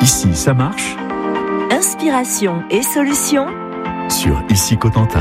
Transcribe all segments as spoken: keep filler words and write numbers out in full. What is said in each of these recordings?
Ici, ça marche. Inspiration et solutions Sur Ici Cotentin.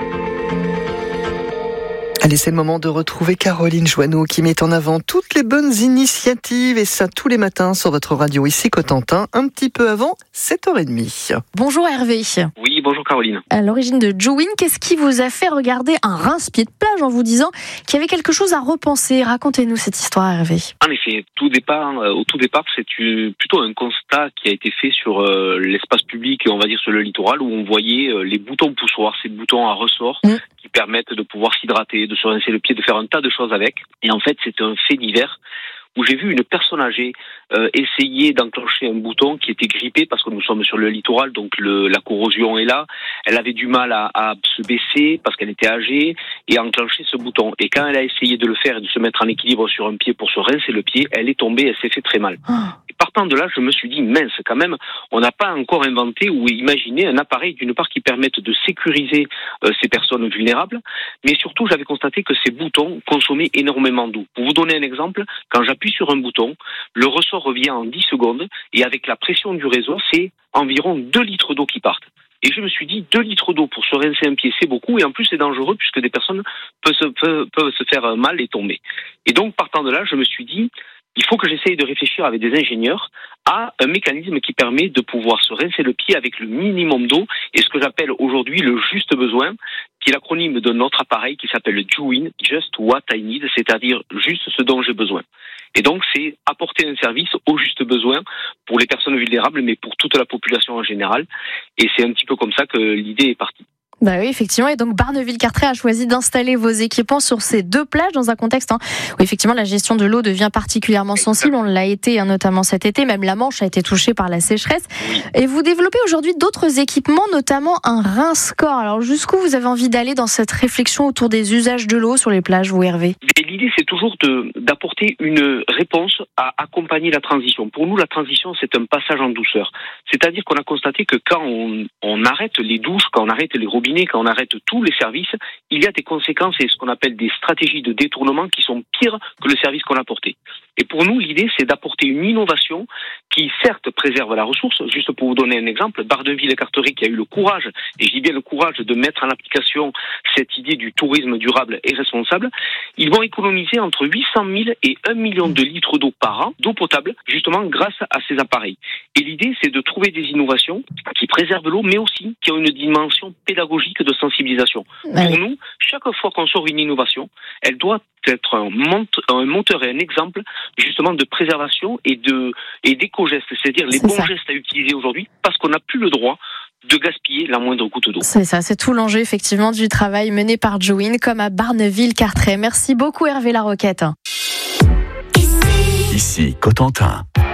Allez, c'est le moment de retrouver Caroline Joanneau qui met en avant toutes les bonnes initiatives, et ça tous les matins sur votre radio Ici Cotentin, un petit peu avant sept heures trente. Bonjour Hervé. Oui, bonjour Caroline. À l'origine de Join, qu'est-ce qui vous a fait regarder un rince-pied de plage en vous disant qu'il y avait quelque chose à repenser? Racontez-nous cette histoire, Hervé. En effet, tout départ, euh, au tout départ, c'est une, plutôt un constat qui a été fait sur euh, l'espace public, on va dire sur le littoral, où on voyait euh, les boutons poussoirs, ces boutons à ressort mmh. qui permettent de pouvoir s'hydrater, de se rincer le pied, de faire un tas de choses avec. Et en fait, c'est un fait divers où j'ai vu une personne âgée euh, essayer d'enclencher un bouton qui était grippé parce que nous sommes sur le littoral, donc le, la corrosion est là. Elle avait du mal à, à se baisser parce qu'elle était âgée et à enclencher ce bouton. Et quand elle a essayé de le faire et de se mettre en équilibre sur un pied pour se rincer le pied, elle est tombée, elle s'est fait très mal. Et partant de là, je me suis dit, mince, quand même, on n'a pas encore inventé ou imaginé un appareil d'une part qui permette de sécuriser euh, ces personnes vulnérables, mais surtout j'avais constaté que ces boutons consommaient énormément d'eau. Pour vous donner un exemple, quand j'appuie sur un bouton, le ressort revient en dix secondes et avec la pression du réseau, c'est environ deux litres d'eau qui partent. Et je me suis dit, deux litres d'eau pour se rincer un pied, c'est beaucoup, et en plus c'est dangereux puisque des personnes peuvent se, peuvent, peuvent se faire mal et tomber. Et donc partant de là, je me suis dit, il faut que j'essaye de réfléchir avec des ingénieurs à un mécanisme qui permet de pouvoir se rincer le pied avec le minimum d'eau et ce que j'appelle aujourd'hui le juste besoin, qui est l'acronyme de notre appareil qui s'appelle Join, Just What I Need, c'est-à-dire juste ce dont j'ai besoin. Et donc c'est apporter un service au juste besoin pour les personnes vulnérables, mais pour toute la population en général. Et c'est un petit peu comme ça que l'idée est partie. Bah oui, effectivement. Et donc, Barneville-Carteret a choisi d'installer vos équipements sur ces deux plages dans un contexte hein, où effectivement la gestion de l'eau devient particulièrement sensible. On l'a été hein, notamment cet été. Même la Manche a été touchée par la sécheresse. Et vous développez aujourd'hui d'autres équipements, notamment un rince-corps. Alors, jusqu'où vous avez envie d'aller dans cette réflexion autour des usages de l'eau sur les plages, vous, Hervé? Et l'idée, c'est toujours de, d'apporter une réponse à accompagner la transition. Pour nous, la transition, c'est un passage en douceur. C'est-à-dire qu'on a constaté que quand on, on arrête les douches, quand on arrête les robinets, quand on arrête tous les services, il y a des conséquences et ce qu'on appelle des stratégies de détournement qui sont pires que le service qu'on a apporté. Et pour nous, l'idée, c'est d'apporter une innovation qui, certes, préserve la ressource. Juste pour vous donner un exemple, Barneville-Carteret qui a eu le courage, et je dis bien le courage, de mettre en application cette idée du tourisme durable et responsable, ils vont économiser entre huit cent mille et un million de litres d'eau par an, d'eau potable, justement grâce à ces appareils. Et l'idée, c'est de trouver des innovations qui préservent l'eau, mais aussi qui ont une dimension pédagogique de sensibilisation. Ouais. Pour nous, chaque fois qu'on sort une innovation, elle doit être un, mont- un moteur et un exemple justement de préservation et de et d'éco-gestes, c'est-à-dire les c'est bons ça. gestes à utiliser aujourd'hui, parce qu'on n'a plus le droit de gaspiller la moindre goutte d'eau. C'est ça, c'est tout l'enjeu effectivement du travail mené par Join, comme à Barneville-Carteret. Merci beaucoup Hervé Laroquette. Ici Cotentin.